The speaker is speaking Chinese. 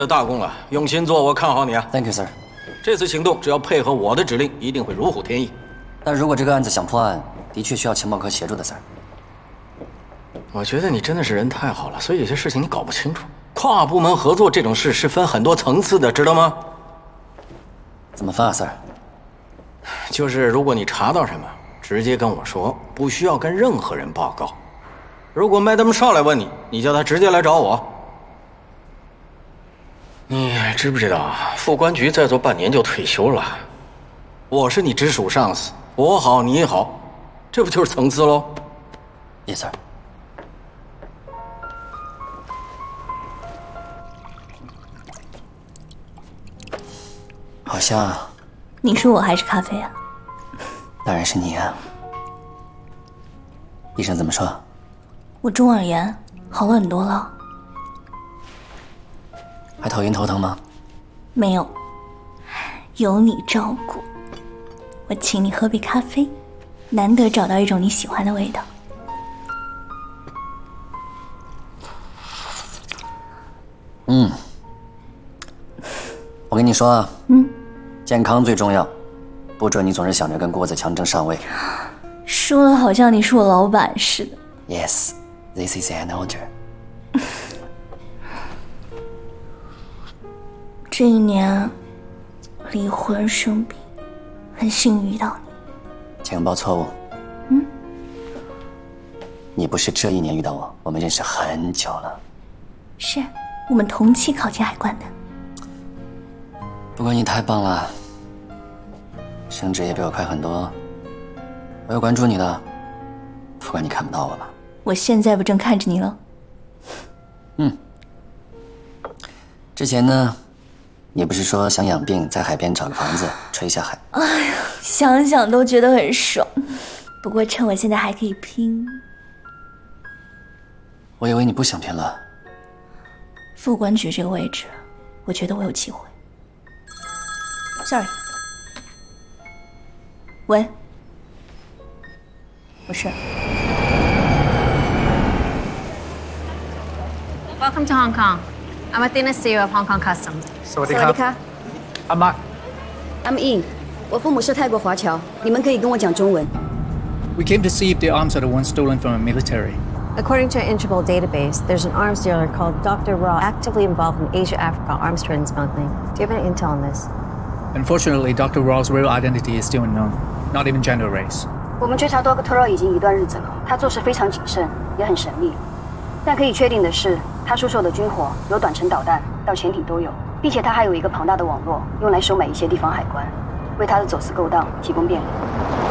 大功了，用心做，我看好你啊 ！Thank you, sir。 这次行动只要配合我的指令，一定会如虎添翼。 但如果这个案子想破案，的确需要情报科协助的，sir。 我觉得你真的是人太好了，所以有些事情你搞不清楚。跨部门合作这种事是分很多层次的，知道吗？ 怎么分啊，sir？ 就是如果你查到什么，直接跟我说，不需要跟任何人报告。如果Madam少来问你，你叫他直接来找我。你知不知道啊？副官局再做半年就退休了。我是你直属上司，我好你好，这不就是层次喽 ？Yes, sir。好像。 你是我还是咖啡啊？ 当然是你啊。医生怎么说？ 我中耳炎好了很多了。 还头晕头疼吗？ 没有，有你照顾。我请你喝杯咖啡，难得找到一种你喜欢的味道。 我跟你说啊，健康最重要，不准你总是想着跟郭子强争上位。 说的好像你是我老板似的。 Yes, this is an order. 这一年，离婚生病，很幸运遇到你。 请报错误。你不是这一年遇到我，我们认识很久了。 是，我们同期考进海关的。 不过你太棒了，升职也比我快很多。我要关注你的，不管你看不到我吧。 我现在不正看着你了？ 之前呢，你不是说想养病，在海边找个房子，吹一下海？ 哎呀，想想都觉得很爽。不过趁我现在还可以拼。 我以为你不想拼了。 副官局这个位置，我觉得我有机会。Sorry。喂，我是。 Welcome to Hong Kong. I'm Athena Seo of Hong Kong Customs. 萨瓦迪卡。I'm Mark. I'm In. 我父母是泰国华侨，你们可以跟我讲中文。 We came to see if the arms are the ones stolen from the military. According to an Interpol database, there's an arms dealer called Dr. Raw actively involved in Asia-Africa arms trade and smuggling. Do you have any intel on this? Unfortunately, Dr. Raw's real identity is still unknown, not even gender or race. 我们追查 Dr. Raw 已经一段日子了，他做事非常谨慎，也很神秘。但可以确定的是，他出售的军火由短程导弹到潜艇都有，并且他还有一个庞大的网络，用来收买一些地方海关，为他的走私勾当提供便利。